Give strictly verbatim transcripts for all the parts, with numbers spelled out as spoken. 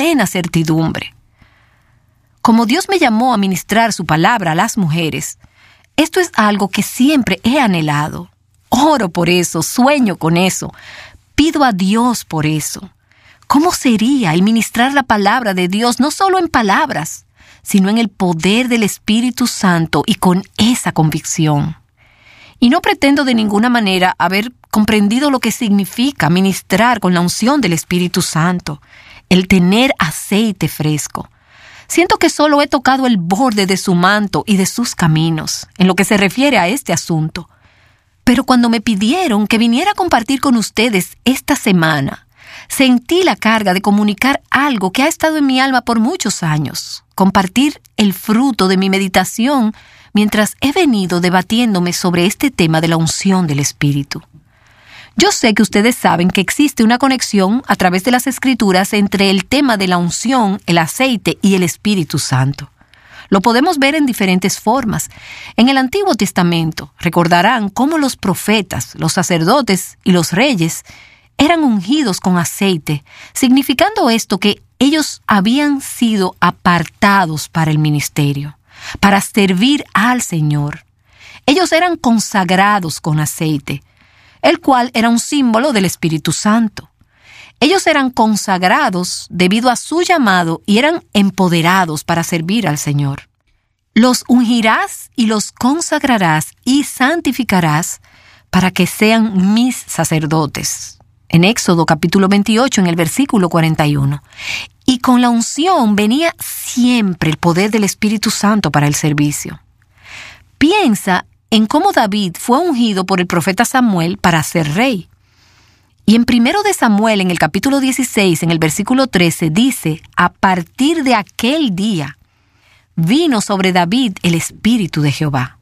plena certidumbre. Como Dios me llamó a ministrar su palabra a las mujeres, esto es algo que siempre he anhelado. Oro por eso, sueño con eso, pido a Dios por eso. ¿Cómo sería el ministrar la palabra de Dios no solo en palabras, sino en el poder del Espíritu Santo y con esa convicción? Y no pretendo de ninguna manera haber comprendido lo que significa ministrar con la unción del Espíritu Santo, el tener aceite fresco. Siento que solo he tocado el borde de su manto y de sus caminos, en lo que se refiere a este asunto. Pero cuando me pidieron que viniera a compartir con ustedes esta semana, sentí la carga de comunicar algo que ha estado en mi alma por muchos años, compartir el fruto de mi meditación mientras he venido debatiéndome sobre este tema de la unción del Espíritu. Yo sé que ustedes saben que existe una conexión a través de las Escrituras entre el tema de la unción, el aceite y el Espíritu Santo. Lo podemos ver en diferentes formas. En el Antiguo Testamento recordarán cómo los profetas, los sacerdotes y los reyes eran ungidos con aceite, significando esto que ellos habían sido apartados para el ministerio, para servir al Señor. Ellos eran consagrados con aceite, el cual era un símbolo del Espíritu Santo. Ellos eran consagrados debido a su llamado y eran empoderados para servir al Señor. Los ungirás y los consagrarás y santificarás para que sean mis sacerdotes. En Éxodo capítulo veintiocho, en el versículo cuarenta y uno. Y con la unción venía siempre el poder del Espíritu Santo para el servicio. Piensa en cómo David fue ungido por el profeta Samuel para ser rey. Y en primero de Samuel, en el capítulo dieciséis, en el versículo trece, dice, a partir de aquel día, vino sobre David el Espíritu de Jehová.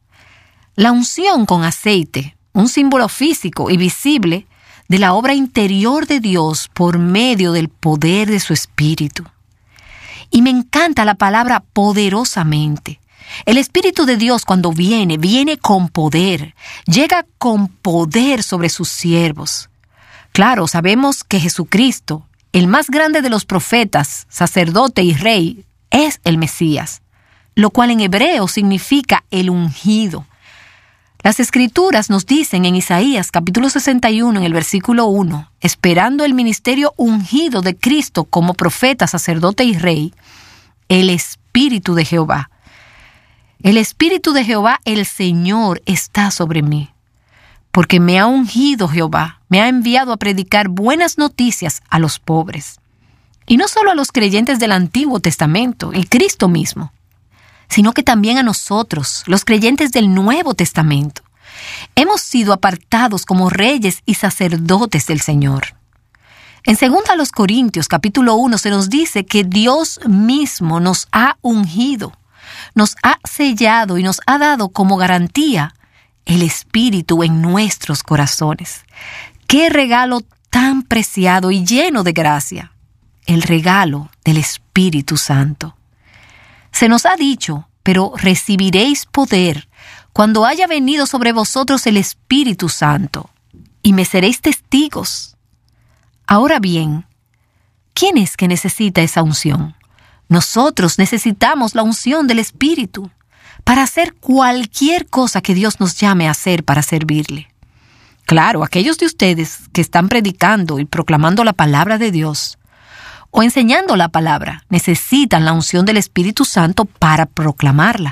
La unción con aceite, un símbolo físico y visible de la obra interior de Dios por medio del poder de su Espíritu. Y me encanta la palabra poderosamente. El Espíritu de Dios cuando viene, viene con poder, llega con poder sobre sus siervos. Claro, sabemos que Jesucristo, el más grande de los profetas, sacerdote y rey, es el Mesías, lo cual en hebreo significa el ungido. Las Escrituras nos dicen en Isaías capítulo sesenta y uno, en el versículo uno, esperando el ministerio ungido de Cristo como profeta, sacerdote y rey, el Espíritu de Jehová. El Espíritu de Jehová, el Señor, está sobre mí, porque me ha ungido Jehová, me ha enviado a predicar buenas noticias a los pobres. Y no solo a los creyentes del Antiguo Testamento, y Cristo mismo, sino que también a nosotros, los creyentes del Nuevo Testamento. Hemos sido apartados como reyes y sacerdotes del Señor. En segunda a los Corintios, capítulo uno, se nos dice que Dios mismo nos ha ungido, nos ha sellado y nos ha dado como garantía el Espíritu en nuestros corazones. ¡Qué regalo tan preciado y lleno de gracia! El regalo del Espíritu Santo. Se nos ha dicho, pero recibiréis poder cuando haya venido sobre vosotros el Espíritu Santo, y me seréis testigos. Ahora bien, ¿quién es que necesita esa unción? Nosotros necesitamos la unción del Espíritu para hacer cualquier cosa que Dios nos llame a hacer para servirle. Claro, aquellos de ustedes que están predicando y proclamando la palabra de Dios o enseñando la palabra necesitan la unción del Espíritu Santo para proclamarla.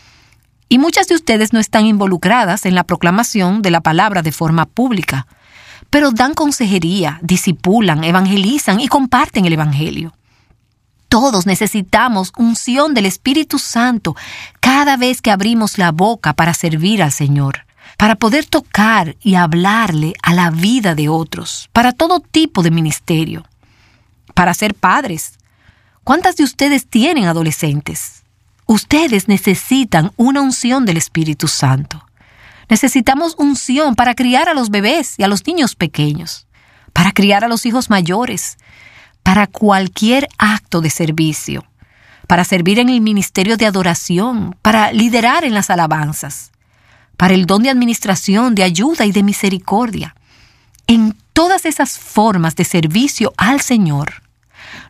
Y muchas de ustedes no están involucradas en la proclamación de la palabra de forma pública, pero dan consejería, discipulan, evangelizan y comparten el Evangelio. Todos necesitamos unción del Espíritu Santo cada vez que abrimos la boca para servir al Señor, para poder tocar y hablarle a la vida de otros, para todo tipo de ministerio, para ser padres. ¿Cuántas de ustedes tienen adolescentes? Ustedes necesitan una unción del Espíritu Santo. Necesitamos unción para criar a los bebés y a los niños pequeños, para criar a los hijos mayores, para cualquier acto de servicio, para servir en el ministerio de adoración, para liderar en las alabanzas, para el don de administración, de ayuda y de misericordia. En todas esas formas de servicio al Señor,